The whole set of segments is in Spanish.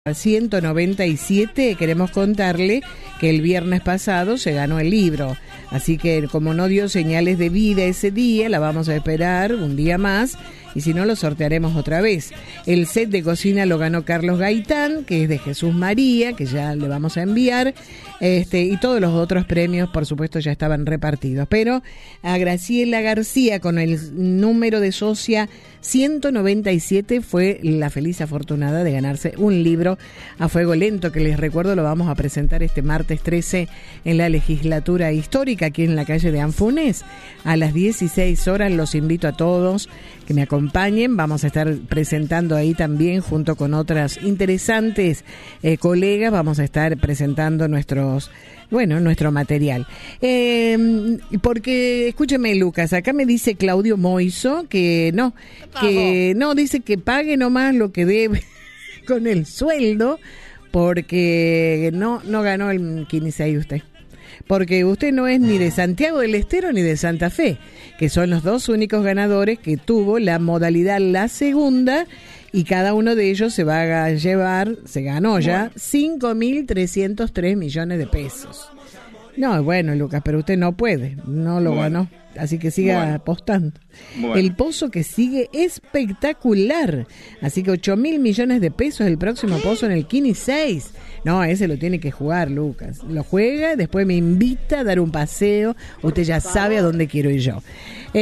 197, queremos contarle que el viernes pasado se ganó el libro, así que como no dio señales de vida ese día, la vamos a esperar un día más y si no lo sortearemos otra vez. El set de cocina lo ganó Carlos Gaitán, que es de Jesús María, que ya le vamos a enviar, y todos los otros premios por supuesto ya estaban repartidos, pero a Graciela García con el número de socia 197 fue la feliz afortunada de ganarse un libro a fuego lento, que les recuerdo lo vamos a presentar este martes 13 en la legislatura histórica aquí en la calle de Anfunes a las 16 horas. Los invito a todos que me acompañen, vamos a estar presentando ahí también junto con otras interesantes colegas, vamos a estar presentando nuestro material. Porque, escúcheme Lucas, acá me dice Claudio Moiso que no, dice que pague nomás lo que debe con el sueldo, porque no ganó el 15 usted. Porque usted no es ni de Santiago del Estero ni de Santa Fe, que son los dos únicos ganadores que tuvo la modalidad la segunda, y cada uno de ellos se va a llevar, se ganó ya 5.303 millones de pesos. No, bueno, Lucas, pero usted no puede, no lo ganó, así que siga apostando. El pozo que sigue espectacular, así que 8.000 millones de pesos el próximo pozo en el 15-6. No, ese lo tiene que jugar, Lucas. Lo juega, después me invita a dar un paseo. Usted ya sabe a dónde quiero ir yo.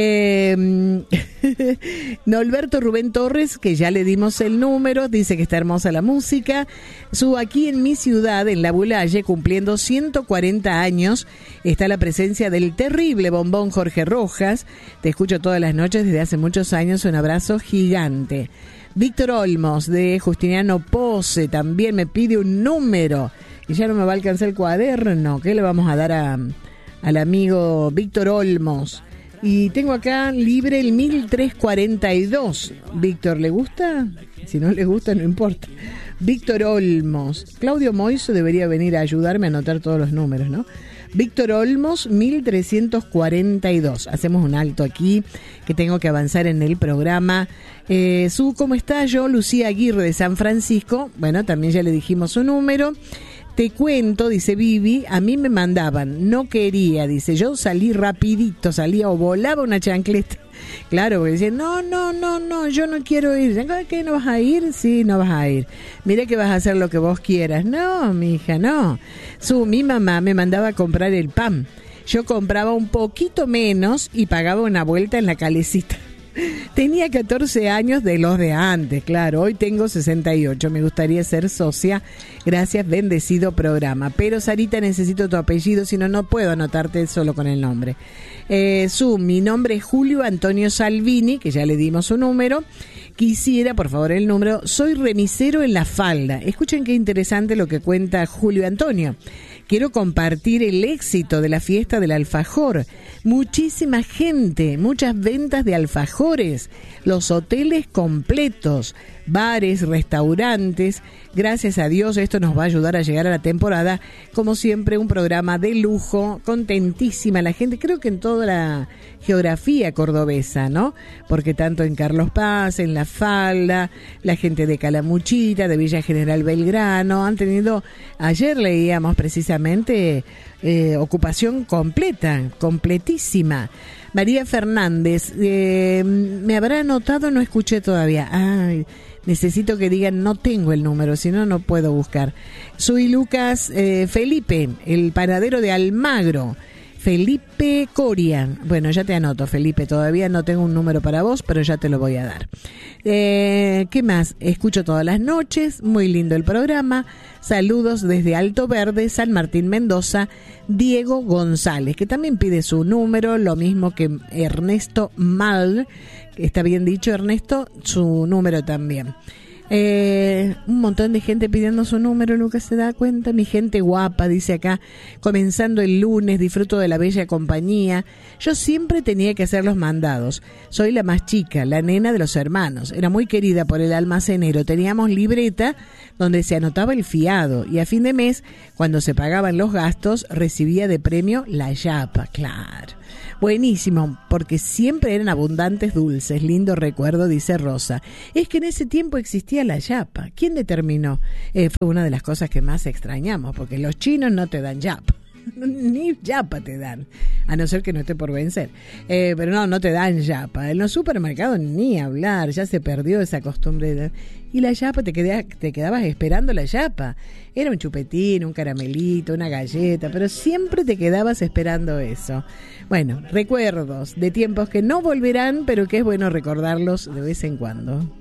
Norberto Rubén Torres, que ya le dimos el número, dice que está hermosa la música. Aquí en mi ciudad, en La Bulaye, cumpliendo 140 años, está la presencia del terrible bombón Jorge Rojas. Te escucho todas las noches desde hace muchos años. Un abrazo gigante. Víctor Olmos de Justiniano Pose también me pide un número y ya no me va a alcanzar el cuaderno. ¿Qué le vamos a dar al amigo Víctor Olmos? Y tengo acá libre el 1342. Víctor, ¿le gusta? Si no le gusta, no importa. Víctor Olmos. Claudio Moiso debería venir a ayudarme a anotar todos los números, ¿no? Víctor Olmos, 1342. Hacemos un alto aquí, que tengo que avanzar en el programa. ¿Cómo está? Yo, Lucía Aguirre de San Francisco. Bueno, también ya le dijimos su número. Te cuento, dice Vivi, a mí me mandaban, no quería, dice, yo salí rapidito, salía o volaba una chancleta. Claro, porque decían, no, yo no quiero ir. ¿Qué, no vas a ir? Sí, no vas a ir. Mira que vas a hacer lo que vos quieras. No, mi hija, no. Mi mamá me mandaba a comprar el pan. Yo compraba un poquito menos y pagaba una vuelta en la calecita. Tenía 14 años de los de antes, claro, hoy tengo 68, me gustaría ser socia, gracias, bendecido programa. Pero Sarita, necesito tu apellido, si no, no puedo anotarte solo con el nombre. Mi nombre es Julio Antonio Salvini, que ya le dimos su número. Quisiera, por favor, el número, soy remisero en La Falda. Escuchen qué interesante lo que cuenta Julio Antonio. Quiero compartir el éxito de la fiesta del alfajor. Muchísima gente, muchas ventas de alfajores, los hoteles completos, bares, restaurantes. Gracias a Dios, esto nos va a ayudar a llegar a la temporada. Como siempre, un programa de lujo, contentísima la gente, creo que en toda la geografía cordobesa, ¿no? Porque tanto en Carlos Paz, en La Falda, la gente de Calamuchita, de Villa General Belgrano, han tenido, ayer leíamos precisamente, ocupación completa, completísima. María Fernández, me habrá anotado, no escuché todavía. Ay, necesito que digan, no tengo el número, si no, no puedo buscar. Soy Lucas Felipe, el panadero de Almagro. Felipe Coria. Bueno, ya te anoto, Felipe. Todavía no tengo un número para vos, pero ya te lo voy a dar. ¿Qué más? Escucho todas las noches. Muy lindo el programa. Saludos desde Alto Verde, San Martín, Mendoza. Diego González, que también pide su número. Lo mismo que Ernesto Mal. Está bien dicho, Ernesto. Su número también. Un montón de gente pidiendo su número, Lucas, ¿se da cuenta? Mi gente guapa, dice acá, comenzando el lunes, disfruto de la bella compañía. Yo siempre tenía que hacer los mandados. Soy la más chica, la nena de los hermanos. Era muy querida por el almacenero. Teníamos libreta donde se anotaba el fiado y a fin de mes, cuando se pagaban los gastos, recibía de premio la yapa, claro. Buenísimo, porque siempre eran abundantes dulces. Lindo recuerdo, dice Rosa. Es que en ese tiempo existía la yapa. ¿Quién determinó? Fue una de las cosas que más extrañamos, porque los chinos no te dan yapa. Ni yapa te dan, a no ser que no esté por vencer, pero no te dan yapa. En los supermercados ni hablar, ya se perdió esa costumbre. Y la yapa, te quedabas esperando la yapa. Era un chupetín, un caramelito, una galleta, pero siempre te quedabas esperando eso. Bueno, recuerdos de tiempos que no volverán, pero que es bueno recordarlos de vez en cuando.